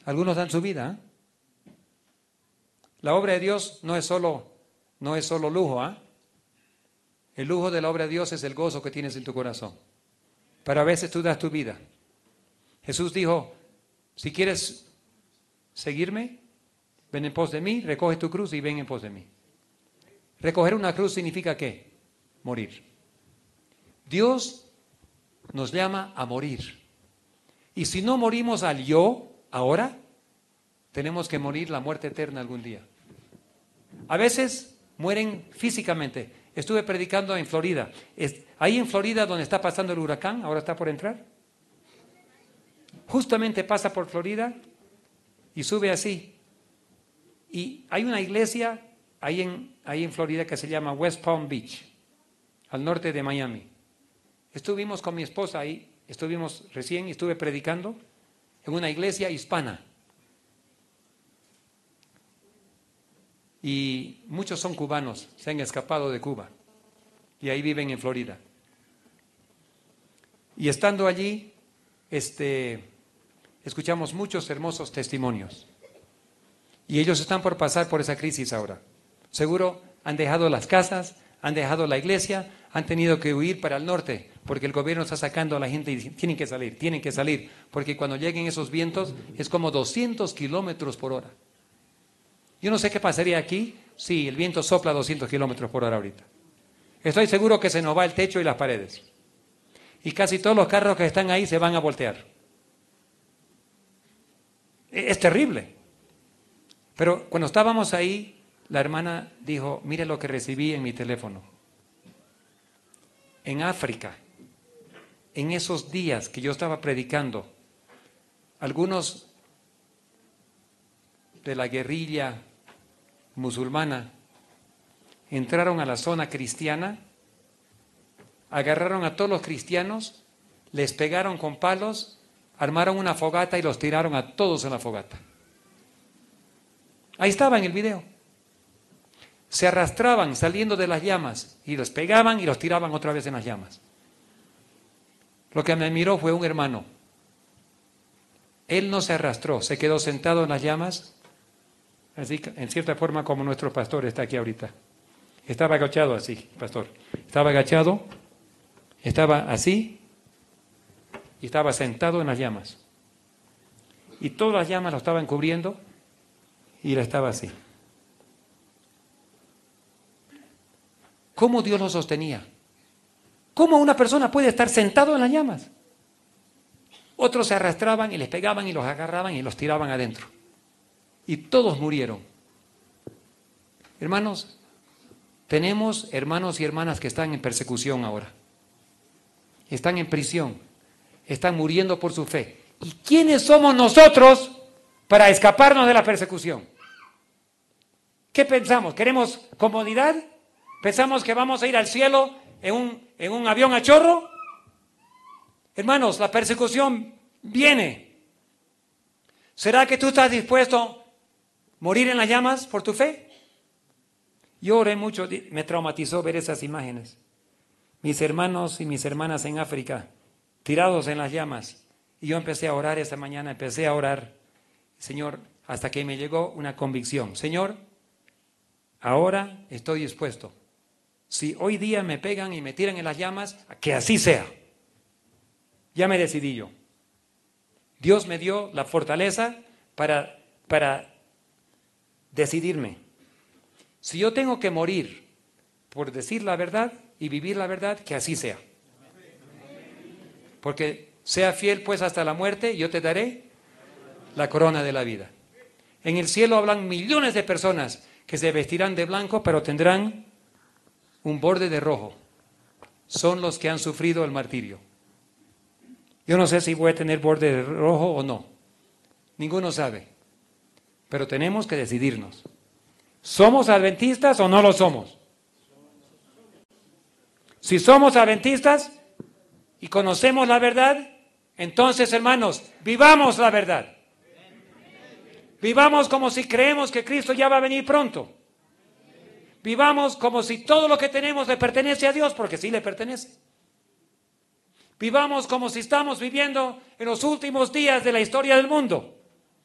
Algunos dan su vida. La obra de Dios no es solo lujo. El lujo de la obra de Dios es el gozo que tienes en tu corazón. Pero a veces tú das tu vida. Jesús dijo, si quieres seguirme, ven en pos de mí, recoge tu cruz y ven en pos de mí. Recoger una cruz significa ¿qué? Morir. Dios nos llama a morir. Y si no morimos al yo ahora, tenemos que morir la muerte eterna algún día. A veces mueren físicamente. Estuve predicando en Florida. Ahí en Florida donde está pasando el huracán, ahora está por entrar. Justamente pasa por Florida y sube así. Y hay una iglesia ahí en Florida que se llama West Palm Beach, al norte de Miami. Estuvimos con mi esposa ahí, estuve predicando en una iglesia hispana. Y muchos son cubanos, se han escapado de Cuba y ahí viven en Florida. Y estando allí, escuchamos muchos hermosos testimonios. Y ellos están por pasar por esa crisis ahora. Seguro han dejado las casas, han dejado la iglesia, han tenido que huir para el norte, porque el gobierno está sacando a la gente y dice, tienen que salir, porque cuando lleguen esos vientos es como 200 kilómetros por hora. Yo no sé qué pasaría aquí si el viento sopla 200 kilómetros por hora ahorita. Estoy seguro que se nos va el techo y las paredes. Y casi todos los carros que están ahí se van a voltear. Es terrible. Pero cuando estábamos ahí, la hermana dijo, mire lo que recibí en mi teléfono. En África, en esos días que yo estaba predicando, algunos de la guerrilla musulmana entraron a la zona cristiana, agarraron a todos los cristianos, les pegaron con palos, armaron una fogata y los tiraron a todos en la fogata. Ahí estaba en el video. Se arrastraban saliendo de las llamas y los pegaban y los tiraban otra vez en las llamas. Lo que me miró fue un hermano. Él no se arrastró, se quedó sentado en las llamas, así en cierta forma como nuestro pastor está aquí ahorita. Estaba agachado así, pastor. Estaba agachado, estaba así y estaba sentado en las llamas. Y todas las llamas lo estaban cubriendo y él estaba así. ¿Cómo Dios lo sostenía? ¿Cómo una persona puede estar sentado en las llamas? Otros se arrastraban y les pegaban y los agarraban y los tiraban adentro. Y todos murieron. Hermanos, tenemos hermanos y hermanas que están en persecución ahora. Están en prisión. Están muriendo por su fe. ¿Y quiénes somos nosotros para escaparnos de la persecución? ¿Qué pensamos? ¿Queremos comodidad? ¿Pensamos que vamos a ir al cielo en un avión a chorro? Hermanos, la persecución viene. ¿Será que tú estás dispuesto a morir en las llamas por tu fe? Yo oré mucho, me traumatizó ver esas imágenes. Mis hermanos y mis hermanas en África, tirados en las llamas. Y yo empecé a orar esta mañana, empecé a orar, Señor, hasta que me llegó una convicción. Señor, ahora estoy dispuesto. Si hoy día me pegan y me tiran en las llamas, que así sea. Ya me decidí yo. Dios me dio la fortaleza para decidirme. Si yo tengo que morir por decir la verdad y vivir la verdad, que así sea. Porque sea fiel pues hasta la muerte, y yo te daré la corona de la vida. En el cielo hablan millones de personas que se vestirán de blanco, pero tendrán un borde de rojo. Son los que han sufrido el martirio. Yo no sé si voy a tener borde de rojo o no. Ninguno sabe. Pero tenemos que decidirnos. ¿Somos adventistas o no lo somos? Si somos adventistas y conocemos la verdad, entonces, hermanos, vivamos la verdad. Vivamos como si creemos que Cristo ya va a venir pronto. Vivamos como si todo lo que tenemos le pertenece a Dios, porque sí le pertenece. Vivamos como si estamos viviendo en los últimos días de la historia del mundo.